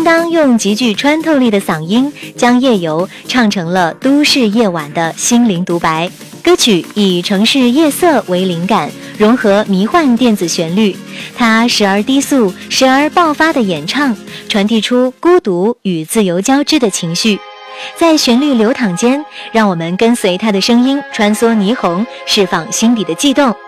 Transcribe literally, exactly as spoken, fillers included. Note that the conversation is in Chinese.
当用极具穿透力的嗓音将夜游唱成了都市夜晚的心灵独白。歌曲以城市夜色为灵感，融合迷幻电子旋律，它时而低速时而爆发的演唱，传递出孤独与自由交织的情绪。在旋律流淌间，让我们跟随它的声音穿梭霓虹，释放心底的悸动。